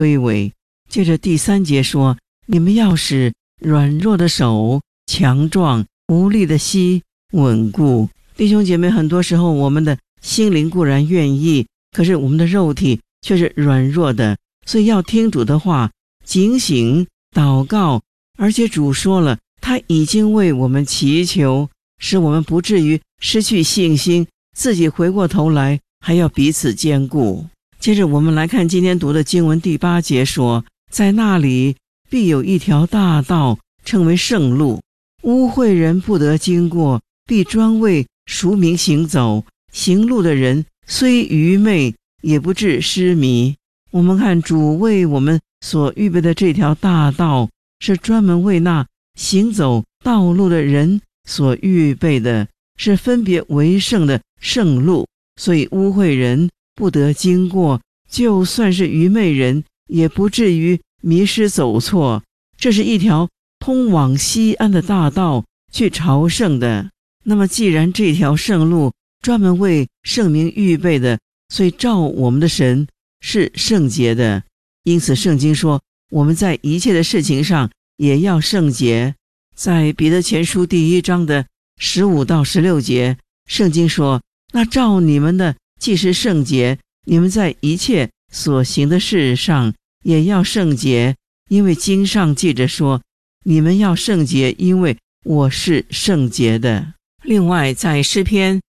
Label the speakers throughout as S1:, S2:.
S1: 卑微。接着第3节说，你们要使软弱的手强壮，无力的膝稳固。弟兄姐妹，很多时候我们的心灵固然愿意，可是我们的肉体却是软弱的，所以要听主的话，警醒祷告。而且主说了，他已经为我们祈求，使我们不至于失去信心，自己回过头来还要彼此坚固。接着我们来看今天读的经文第8节说，在那里必有一条大道，称为圣路，污秽人不得经过，必专为赎民行走，行路的人虽愚昧，也不致失迷。我们看主为我们所预备的这条大道，是专门为那行走道路的人所预备的，是分别为圣的圣路，所以污秽人不得经过，就算是愚昧人也不至于迷失走错。这是一条通往西安的大道，去朝圣的。那么既然这条圣路专门为圣民预备的，所以照我们的神是圣洁的。因此圣经说，我们在一切的事情上也要圣洁。在彼得前书第1章的15到16节，圣经说，那照你们的既是圣洁，你们在一切所行的事上也要圣洁，因为经上记着说，你们要圣洁，因为我是圣洁的。另外在诗篇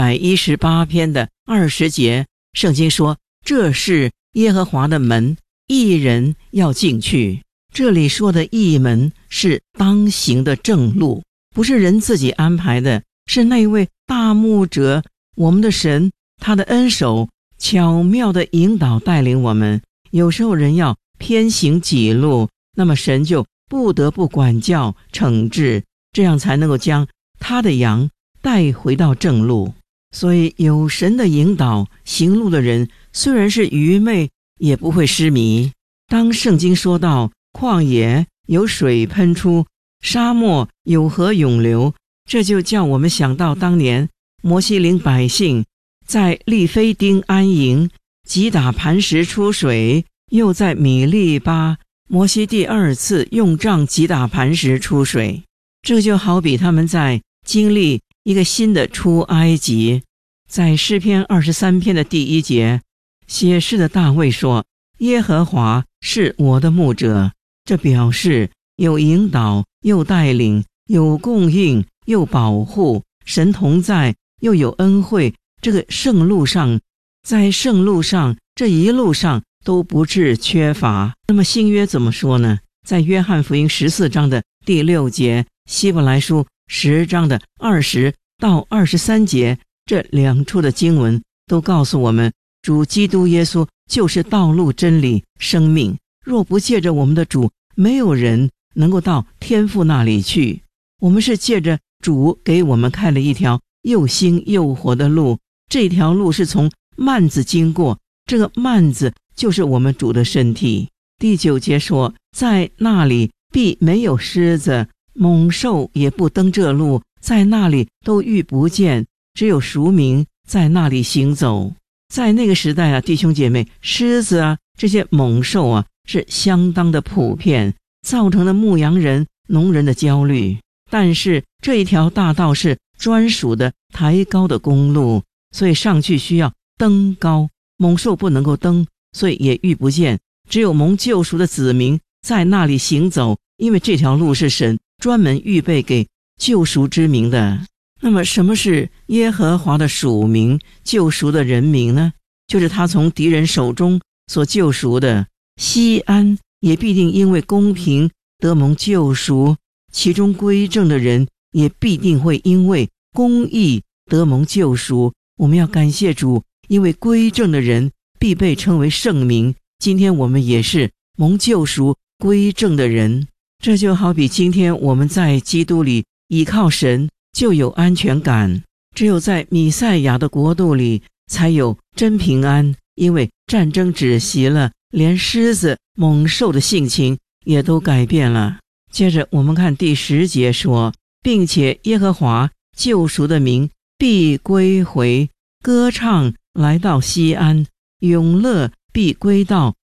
S1: 118篇的20节，圣经说，这是耶和华的门，义人要进去。这里说的义门是当行的正路，不是人自己安排的，是那位大牧者，我们的神，他的恩手巧妙地引导带领我们。有时候人要偏行己路，那么神就不得不管教惩治，这样才能够将他的羊带回到正路。所以有神的引导，行路的人虽然是愚昧，也不会失迷。当圣经说到旷野有水喷出，沙漠有河涌流，这就叫我们想到当年摩西领百姓在利非丁安营，击打磐石出水，又在米利巴，摩西第2次用杖击打磐石出水。这就好比他们在经历一个新的出埃及。在诗篇23篇的第1节，写诗的大卫说，耶和华是我的牧者。这表示有引导，又带领，有供应，又保护，神同在，又有恩惠。这个圣路上，在圣路上，这一路上都不致缺乏。那么新约怎么说呢？在约翰福音14章的第6节，希伯来书10章的20到23节，这2处的经文都告诉我们，主基督耶稣就是道路、真理、生命。若不借着我们的主，没有人能够到天父那里去。我们是借着主给我们开了一条又新又活的路，这条路是从幔子经过，这个幔子就是我们主的身体。第9节说，在那里必没有狮子，猛兽也不登这路，在那里都遇不见，只有赎民在那里行走。在那个时代啊，弟兄姐妹，狮子啊，这些猛兽啊，是相当的普遍，造成了牧羊人、农人的焦虑。但是这一条大道是专属的抬高的公路，所以上去需要登高，猛兽不能够登，所以也遇不见，只有蒙救赎的子民在那里行走，因为这条路是神专门预备给救赎之民的。那么什么是耶和华的属民、救赎的人民呢？就是他从敌人手中所救赎的。西安也必定因为公平得蒙救赎，其中归正的人也必定会因为公义得蒙救赎。我们要感谢主，因为归正的人必被称为圣民。今天我们也是蒙救赎归正的人。这就好比今天我们在基督里倚靠神，就有安全感。只有在弥赛亚的国度里才有真平安，因为战争止息了，连狮子猛兽的性情也都改变了。接着我们看第10节说，并且耶和华救赎的民必归回，歌唱来到西安，永乐必归到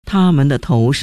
S1: 他们的头上。